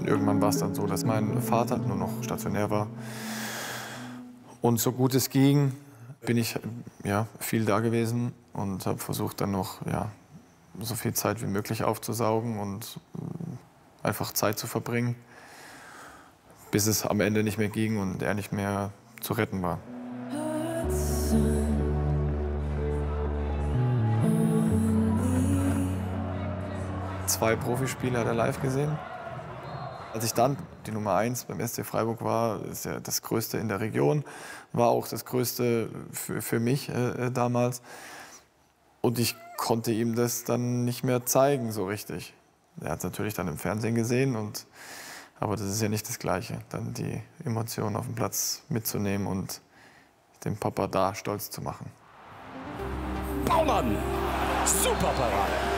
irgendwann war es dann so, dass mein Vater nur noch stationär war. Und so gut es ging, bin ich ja, viel da gewesen und habe versucht, dann noch ja, so viel Zeit wie möglich aufzusaugen und einfach Zeit zu verbringen, bis es am Ende nicht mehr ging und er nicht mehr zu retten war. 2 Profispiele hat er live gesehen. Als ich dann die Nummer 1 beim SC Freiburg war, ist ja das Größte in der Region, war auch das Größte für mich damals. Und ich konnte ihm das dann nicht mehr zeigen so richtig. Er hat es natürlich dann im Fernsehen gesehen, aber das ist ja nicht das Gleiche, dann die Emotionen auf dem Platz mitzunehmen und den Papa da stolz zu machen. Baumann, super Parade.